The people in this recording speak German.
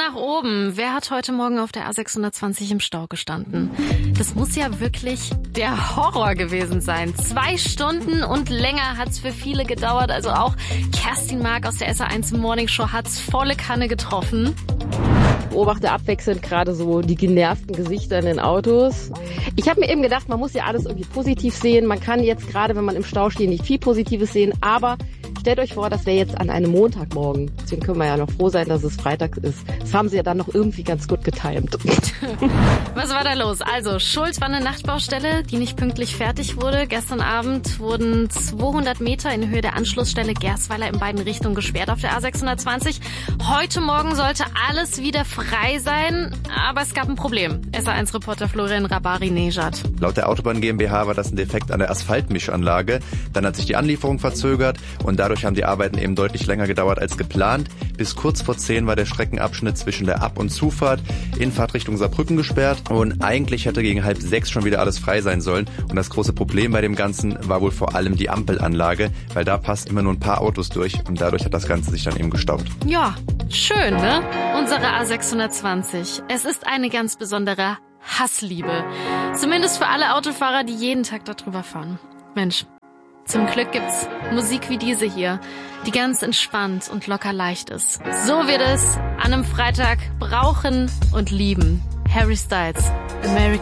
nach oben. Wer hat heute Morgen auf der A620 im Stau gestanden? Das muss ja wirklich der Horror gewesen sein. 2 Stunden und länger hat's für viele gedauert. Also auch Kerstin Mark aus der SA1 Morning Show hat's volle Kanne getroffen. Ich beobachte abwechselnd gerade so die genervten Gesichter in den Autos. Ich habe mir eben gedacht, man muss ja alles irgendwie positiv sehen. Man kann jetzt gerade, wenn man im Stau steht, nicht viel Positives sehen, aber stellt euch vor, das wäre jetzt an einem Montagmorgen. Deswegen können wir ja noch froh sein, dass es Freitag ist. Das haben sie ja dann noch irgendwie ganz gut getimt. Was war da los? Also, Schuld war eine Nachtbaustelle, die nicht pünktlich fertig wurde. Gestern Abend wurden 200 Meter in Höhe der Anschlussstelle Gersweiler in beiden Richtungen gesperrt auf der A620. Heute Morgen sollte alles wieder frei sein, aber es gab ein Problem. SA1-Reporter Florian Rabari-Nejad. Laut der Autobahn GmbH war das ein Defekt an der Asphaltmischanlage. Dann hat sich die Anlieferung verzögert und dadurch haben die Arbeiten eben deutlich länger gedauert als geplant. Bis kurz vor 10 war der Streckenabschnitt zwischen der Ab- und Zufahrt in Fahrtrichtung Saarbrücken gesperrt und eigentlich hätte gegen 5:30 schon wieder alles frei sein sollen. Und das große Problem bei dem Ganzen war wohl vor allem die Ampelanlage, weil da passt immer nur ein paar Autos durch und dadurch hat das Ganze sich dann eben gestaut. Ja, schön, ne? Unsere A620. Es ist eine ganz besondere Hassliebe. Zumindest für alle Autofahrer, die jeden Tag darüber fahren. Mensch, zum Glück gibt's Musik wie diese hier, die ganz entspannt und locker leicht ist. So wird es an einem Freitag brauchen und lieben. Harry Styles, American